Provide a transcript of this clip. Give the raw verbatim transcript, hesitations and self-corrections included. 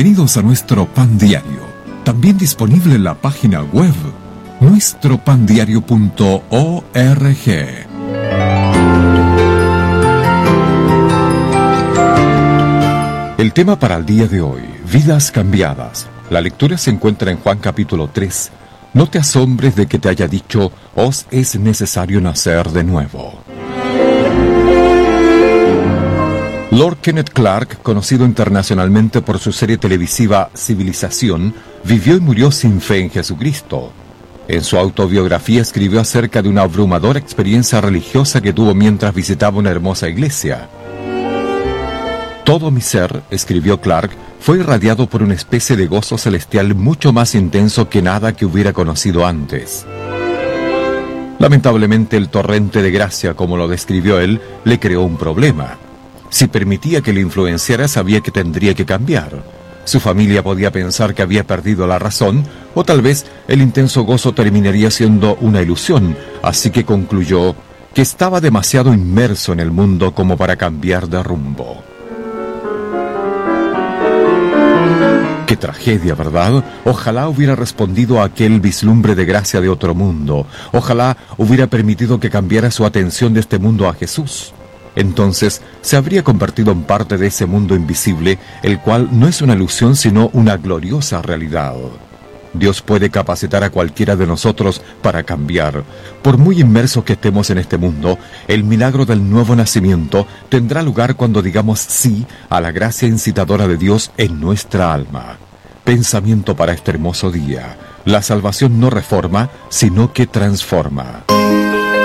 Bienvenidos a nuestro Pan Diario, también disponible en la página web nuestro pan diario punto org. El tema para el día de hoy, vidas cambiadas. La lectura se encuentra en Juan capítulo tres. No te asombres de que te haya dicho, os es necesario nacer de nuevo. Lord Kenneth Clark, conocido internacionalmente por su serie televisiva Civilización, vivió y murió sin fe en Jesucristo. En su autobiografía escribió acerca de una abrumadora experiencia religiosa que tuvo mientras visitaba una hermosa iglesia. Todo mi ser, escribió Clark, fue irradiado por una especie de gozo celestial mucho más intenso que nada que hubiera conocido antes. Lamentablemente, el torrente de gracia, como lo describió él, le creó un problema. Si permitía que le influenciara, sabía que tendría que cambiar. Su familia podía pensar que había perdido la razón, o tal vez el intenso gozo terminaría siendo una ilusión, así que concluyó que estaba demasiado inmerso en el mundo como para cambiar de rumbo. ¡Qué tragedia!, ¿verdad? Ojalá hubiera respondido a aquel vislumbre de gracia de otro mundo. Ojalá hubiera permitido que cambiara su atención de este mundo a Jesús. Entonces se habría convertido en parte de ese mundo invisible, el cual no es una ilusión sino una gloriosa realidad. Dios puede capacitar a cualquiera de nosotros para cambiar. Por muy inmersos que estemos en este mundo, el milagro del nuevo nacimiento tendrá lugar cuando digamos sí a la gracia incitadora de Dios en nuestra alma. Pensamiento para este hermoso día. La salvación no reforma, sino que transforma.